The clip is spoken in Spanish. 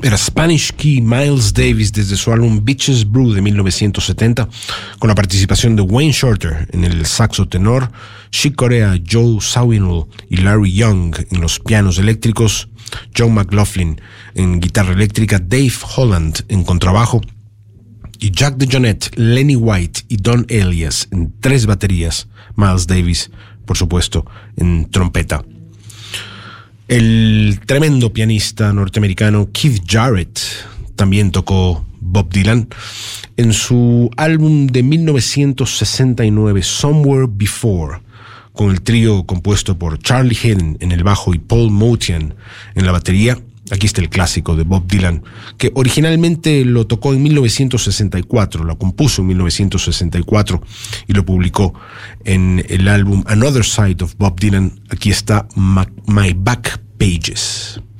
Era Spanish Key Miles Davis desde su álbum Bitches Brew de 1970, con la participación de Wayne Shorter en el saxo tenor, Chick Corea, Joe Zawinul y Larry Young en los pianos eléctricos, John McLaughlin en guitarra eléctrica, Dave Holland en contrabajo y Jack DeJohnette, Lenny White y Don Elias en 3 baterías, Miles Davis, por supuesto, en trompeta. El tremendo pianista norteamericano Keith Jarrett también tocó Bob Dylan en su álbum de 1969 Somewhere Before, con el trío compuesto por Charlie Haden en el bajo y Paul Motian en la batería. Aquí está el clásico de Bob Dylan, que originalmente lo tocó en 1964, lo compuso en 1964 y lo publicó en el álbum Another Side of Bob Dylan. Aquí está My Back Pages.